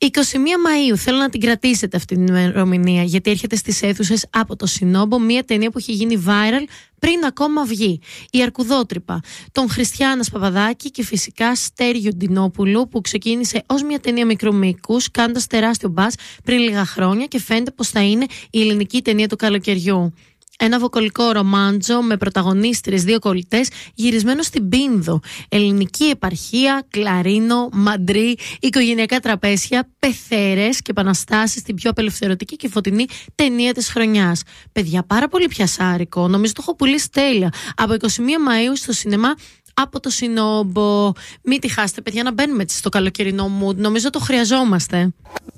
21 Μαΐου, θέλω να την κρατήσετε αυτή την ημερομηνία, γιατί έρχεται στις αίθουσες Από το Συνόμπο, μια ταινία που έχει γίνει viral πριν ακόμα βγει. Η Αρκουδότρυπα, των Χριστιάνας Παπαδάκη και φυσικά Στέργιου Ντινόπουλου, που ξεκίνησε ως μια ταινία μικρού μήκους, κάνοντας τεράστιο μπάζ πριν λίγα χρόνια και φαίνεται πως θα είναι η ελληνική ταινία του καλοκαιριού. Ένα βοκολικό ρομάντζο με πρωταγωνίστρες δύο κολλητές, γυρισμένο στην Πίνδο. Ελληνική επαρχία, κλαρίνο, μαντρί, οικογενειακά τραπέζια, πεθέρες και επαναστάσεις στην πιο απελευθερωτική και φωτεινή ταινία της χρονιάς. Παιδιά, πάρα πολύ πιασάρικο. Νομίζω το έχω πουλήσει τέλεια. Από 21 Μαΐου στο σινεμά Από το Συνόμπο. Μην τη χάσετε, παιδιά, να μπαίνουμε έτσι στο καλοκαιρινό mood. Νομίζω το χρειαζόμαστε.